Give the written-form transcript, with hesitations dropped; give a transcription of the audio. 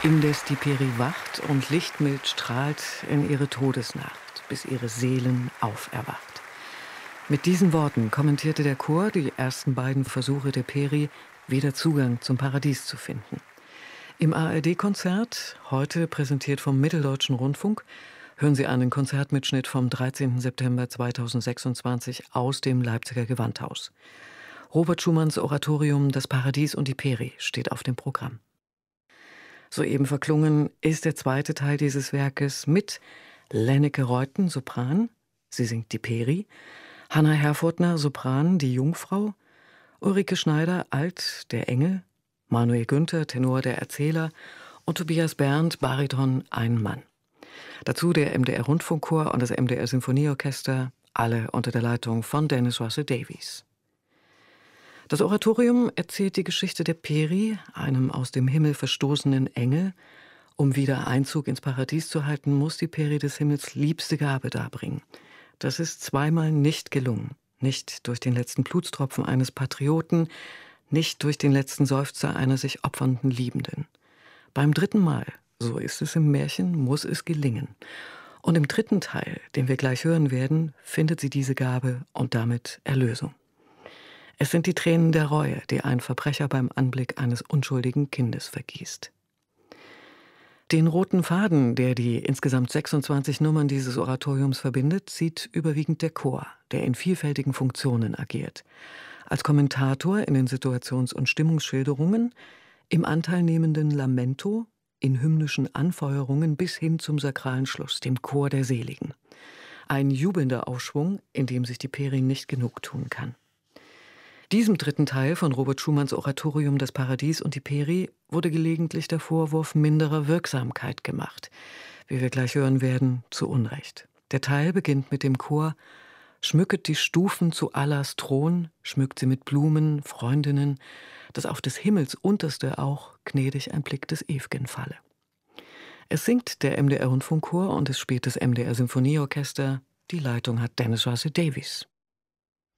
Indes die Peri wacht und lichtmild strahlt in ihre Todesnacht, bis ihre Seelen auferwacht. Mit diesen Worten kommentierte der Chor die ersten beiden Versuche der Peri, wieder Zugang zum Paradies zu finden. Im ARD-Konzert, heute präsentiert vom Mitteldeutschen Rundfunk, hören Sie einen Konzertmitschnitt vom 13. September 2026 aus dem Leipziger Gewandhaus. Robert Schumanns Oratorium Das Paradies und die Peri steht auf dem Programm. Soeben verklungen ist der zweite Teil dieses Werkes mit Lenneke Reuten, Sopran, sie singt die Peri, Hanna Herfurthner, Sopran, die Jungfrau, Ulrike Schneider, Alt, der Engel, Manuel Günther, Tenor, der Erzähler und Tobias Berndt, Bariton, ein Mann. Dazu der MDR-Rundfunkchor und das MDR-Sinfonieorchester, alle unter der Leitung von Dennis Russell Davies. Das Oratorium erzählt die Geschichte der Peri, einem aus dem Himmel verstoßenen Engel. Um wieder Einzug ins Paradies zu halten, muss die Peri des Himmels liebste Gabe darbringen. Das ist zweimal nicht gelungen. Nicht durch den letzten Blutstropfen eines Patrioten, nicht durch den letzten Seufzer einer sich opfernden Liebenden. Beim dritten Mal, so ist es im Märchen, muss es gelingen. Und im dritten Teil, den wir gleich hören werden, findet sie diese Gabe und damit Erlösung. Es sind die Tränen der Reue, die ein Verbrecher beim Anblick eines unschuldigen Kindes vergießt. Den roten Faden, der die insgesamt 26 Nummern dieses Oratoriums verbindet, zieht überwiegend der Chor, der in vielfältigen Funktionen agiert. Als Kommentator in den Situations- und Stimmungsschilderungen, im anteilnehmenden Lamento, in hymnischen Anfeuerungen bis hin zum sakralen Schluss, dem Chor der Seligen. Ein jubelnder Aufschwung, in dem sich die Peri nicht genug tun kann. Diesem dritten Teil von Robert Schumanns Oratorium Das Paradies und die Peri wurde gelegentlich der Vorwurf minderer Wirksamkeit gemacht. Wie wir gleich hören werden, zu Unrecht. Der Teil beginnt mit dem Chor: Schmücket die Stufen zu Allahs Thron, schmückt sie mit Blumen, Freundinnen, dass auf des Himmels unterste auch gnädig ein Blick des Ew'gen falle. Es singt der MDR-Rundfunkchor und es spielt das MDR-Sinfonieorchester. Die Leitung hat Dennis Russell Davies.